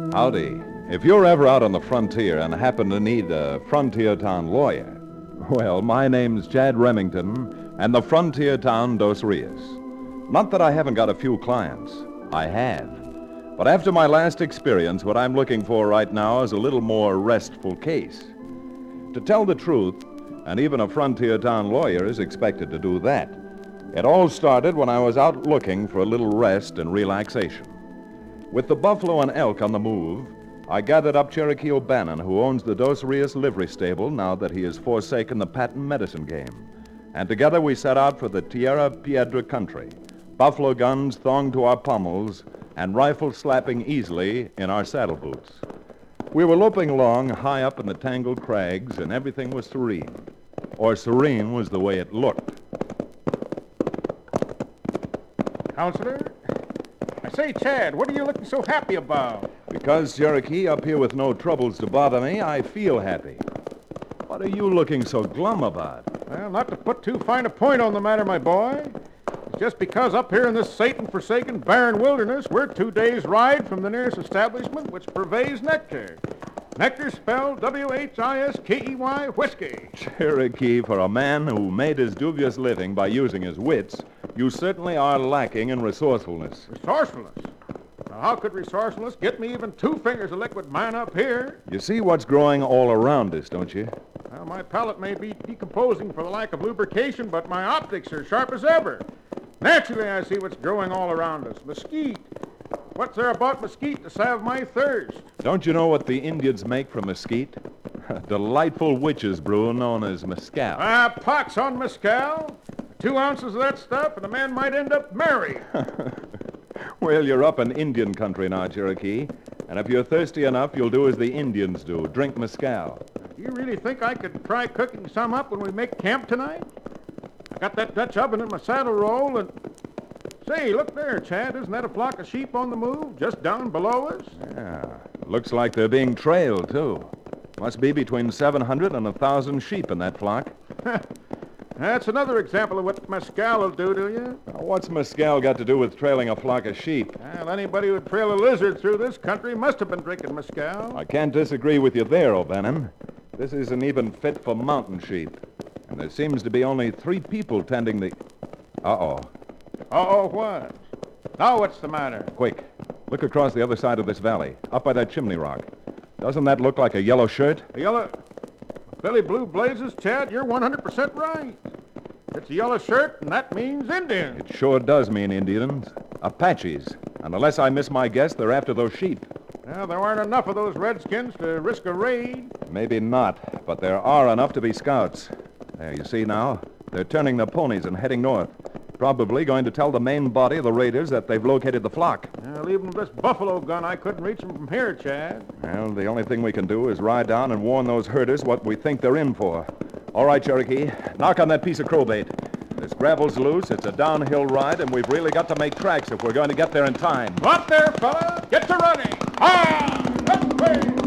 Howdy. If you're ever out on the frontier and happen to need a frontier town lawyer, well, my name's Chad Remington, and the frontier town Dos Rios. Not that I haven't got a few clients. I have. But after my last experience, what I'm looking for right now is a little more restful case. To tell the truth, and even a frontier town lawyer is expected to do that. It all started when I was out looking for a little rest and relaxation. With the buffalo and elk on the move, I gathered up Cherokee O'Bannon, who owns the Dos Rios livery stable now that he has forsaken the patent medicine game. And together we set out for the Tierra Piedra country, buffalo guns thonged to our pommels and rifles slapping easily in our saddle boots. We were loping along high up in the tangled crags, and everything was serene. Or serene was the way it looked. Counselor? I say, Chad, what are you looking so happy about? Because, Cherokee, up here with no troubles to bother me, I feel happy. What are you looking so glum about? Well, not to put too fine a point on the matter, my boy. It's just because up here in this Satan-forsaken barren wilderness, we're 2 days' ride from the nearest establishment which purveys nectar. Nectar spelled W-H-I-S-K-E-Y, whiskey. Cherokee, for a man who made his dubious living by using his wits, you certainly are lacking in resourcefulness. Resourcefulness? Now, how could resourcefulness get me even 2 fingers of liquid mine up here? You see what's growing all around us, don't you? Well, my palate may be decomposing for the lack of lubrication, but my optics are sharp as ever. Naturally, I see what's growing all around us. Mesquite. What's there about mesquite to salve my thirst? Don't you know what the Indians make from mesquite? A delightful witch's brew known as mescal. Pox on mescal. 2 ounces of that stuff, and a man might end up married. Well, you're up in Indian country now, Cherokee. And if you're thirsty enough, you'll do as the Indians do, drink mescal. Do you really think I could try cooking some up when we make camp tonight? I got that Dutch oven in my saddle roll, and... Say, look there, Chad. Isn't that a flock of sheep on the move, just down below us? Yeah, looks like they're being trailed, too. Must be between 700 and 1,000 sheep in that flock. That's another example of what mescal will do to you. Now, what's mescal got to do with trailing a flock of sheep? Well, anybody who'd trail a lizard through this country must have been drinking mescal. I can't disagree with you there, O'Bannon. This isn't even fit for mountain sheep. And there seems to be only 3 people tending the... Uh-oh. Uh-oh, what? Now what's the matter? Quick, look across the other side of this valley, up by that chimney rock. Doesn't that look like a yellow shirt? A yellow... Billy Blue Blazes, Chad, you're 100% right. It's a yellow shirt, and that means Indians. It sure does mean Indians. Apaches. And unless I miss my guess, they're after those sheep. Well, there aren't enough of those redskins to risk a raid. Maybe not, but there are enough to be scouts. There, you see now? They're turning their ponies and heading north. Probably going to tell the main body of the raiders that they've located the flock. Well, even with this buffalo gun, I couldn't reach them from here, Chad. Well, the only thing we can do is ride down and warn those herders what we think they're in for. All right, Cherokee, knock on that piece of crowbait. This gravel's loose, it's a downhill ride, and we've really got to make tracks if we're going to get there in time. What there, fella? Get to running! Ah! That way!